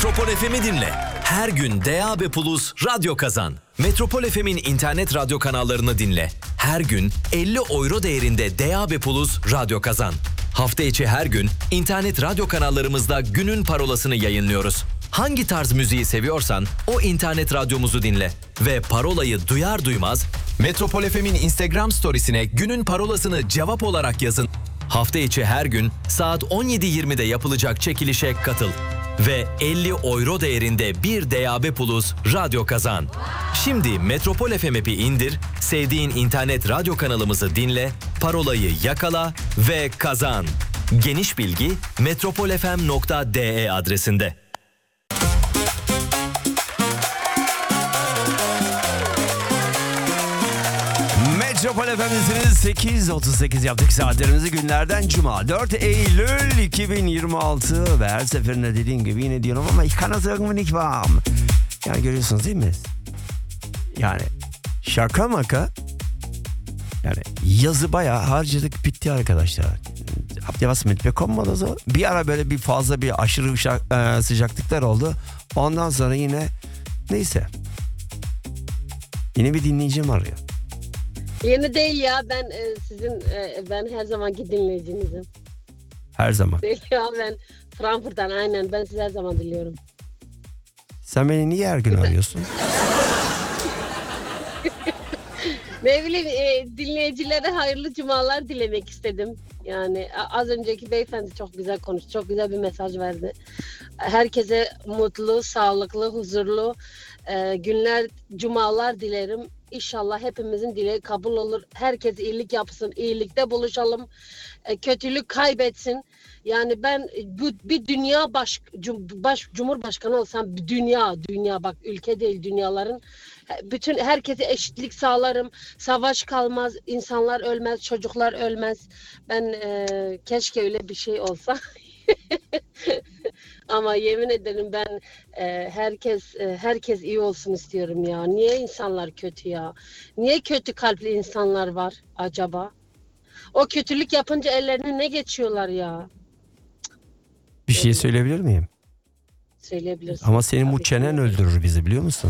Metropol FM'i dinle. Her gün DAB+ radyo kazan. Metropol FM'in internet radyo kanallarını dinle. Her gün 50 euro değerinde DAB+ radyo kazan. Hafta içi her gün internet radyo kanallarımızda günün parolasını yayınlıyoruz. Hangi tarz müziği seviyorsan o internet radyomuzu dinle. Ve parolayı duyar duymaz Metropol FM'in Instagram storiesine günün parolasını cevap olarak yazın. Hafta içi her gün saat 17.20'de yapılacak çekilişe katıl. Ve 50 euro değerinde bir DAB+ radyo kazan. Şimdi Metropol FM app'i indir, sevdiğin internet radyo kanalımızı dinle, parolayı yakala ve kazan. Geniş bilgi metropolfm.de adresinde. Metropol FM'desiniz. 8.38 yaptık saatlerimizi, günlerden Cuma 4 Eylül 2026 ve her seferinde dediğim gibi yine diyorum ama ich kann das irgendwie nicht warm. Yani görüyorsunuz değil mi? Yani şaka maka, yani yazı bayağı harcadık, bitti arkadaşlar. Habt ihr was mitbekommen oder so? Bir ara böyle bir fazla bir aşırı sıcaklıklar oldu. Ondan sonra yine neyse. Yine bir dinleyicim arıyor. Yeni değil ya, ben ben her zamanki dinleyicinizim. Her zaman. Değil ya, ben Frankfurt'tan, aynen, ben sizi her zaman dinliyorum. Sen beni niye her gün arıyorsun? Ne bileyim, dinleyicilere hayırlı cumalar dilemek istedim. Yani az önceki beyefendi çok güzel konuştu, çok güzel bir mesaj verdi. Herkese mutlu, sağlıklı, huzurlu günler, cumalar dilerim. İnşallah hepimizin dileği kabul olur. Herkes iyilik yapsın, iyilikte buluşalım. Kötülük kaybetsin. Yani ben bir dünya cumhurbaşkanı olsam, dünya bak, ülke değil, dünyaların bütün herkese eşitlik sağlarım. Savaş kalmaz, insanlar ölmez, çocuklar ölmez. Ben keşke öyle bir şey olsa. Ama yemin ederim ben herkes iyi olsun istiyorum ya. Niye insanlar kötü ya? Niye kötü kalpli insanlar var acaba? O kötülük yapınca ellerine ne geçiyorlar ya? Bir şey söyleyebilir miyim? Söyleyebilirsin. Ama senin bu çenen öldürür bizi, biliyor musun?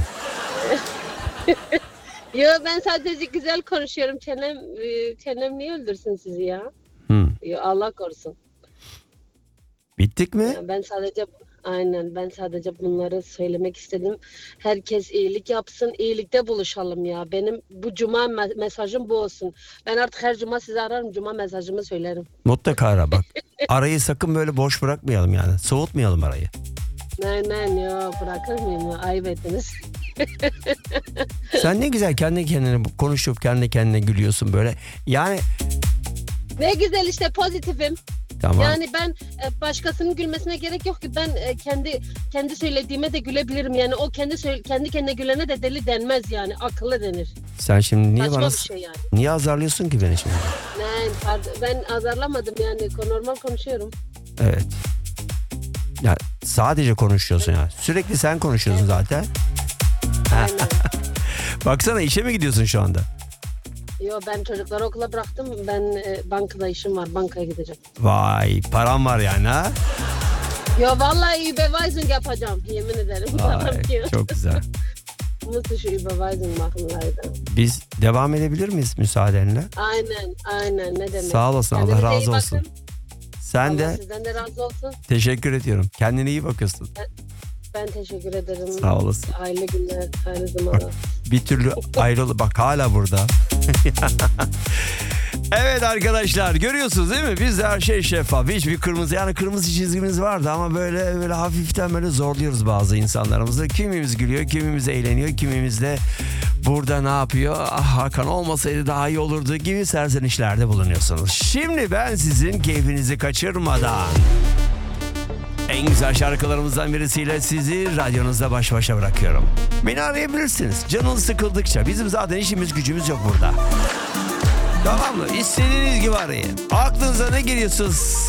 Yo, ben sadece güzel konuşuyorum. Çenem niye öldürsün sizi ya? Yo, Allah korusun. Bittik mi? Yani ben sadece bunları söylemek istedim. Herkes iyilik yapsın, iyilikte buluşalım ya. Benim bu cuma mesajım bu olsun. Ben artık her cuma sizi ararım, cuma mesajımı söylerim. Mutlaka ara bak. Arayı sakın böyle boş bırakmayalım yani. Soğutmayalım arayı. Nein ya, bırakır mıyım ya? Ayıp ettiniz. Sen ne güzel kendi kendine konuşup kendi kendine gülüyorsun böyle. Yani ne güzel işte, pozitifim. tamam. Yani ben başkasının gülmesine gerek yok ki, ben kendi söylediğime de gülebilirim. Yani o kendi kendine gülene de deli denmez, yani akıllı denir. Sen şimdi niye Saçma bana bir şey yani. niye azarlıyorsun ki beni şimdi? Ben azarlamadım yani, normal konuşuyorum. Evet. Ya sadece konuşuyorsun ya. Sürekli sen konuşuyorsun zaten. Aynen. Baksana, işe mi gidiyorsun şu anda? Yo, ben çocukları okula bıraktım. Ben bankada işim var. Bankaya gideceğim. Vay, param var yani ha? Yo, vallahi Überweisung yapacağım. Yemin ederim. Vay, çok güzel. Nasıl şu Überweisung machen leider. Biz devam edebilir miyiz müsaadenle? Aynen, ne demek. Sağ olasın, Allah Kendinize iyi razı olsun. bakın. Sen Allah de sizden de razı olsun. teşekkür ediyorum. Kendine iyi bakıyorsun. Ben teşekkür ederim. Sağ olasın. Hayırlı günler, hayırlı zamanlar. Bir türlü ayrıl, bak hala burada. Evet arkadaşlar, görüyorsunuz değil mi? Biz de her şey şeffaf. Hiçbir kırmızı çizgimiz vardı ama böyle hafiften böyle zorluyoruz bazı insanlarımızı. Kimimiz gülüyor, kimimiz eğleniyor, kimimiz de burada ne yapıyor? Ah, Hakan olmasaydı daha iyi olurdu gibi serzenişlerde bulunuyorsunuz. Şimdi ben sizin keyfinizi kaçırmadan en güzel şarkılarımızdan birisiyle sizi radyonuzda baş başa bırakıyorum. Beni arayabilirsiniz. Canınız sıkıldıkça. Bizim zaten işimiz gücümüz yok burada. Tamam mı? İstediğiniz gibi arayın. Aklınıza ne geliyorsa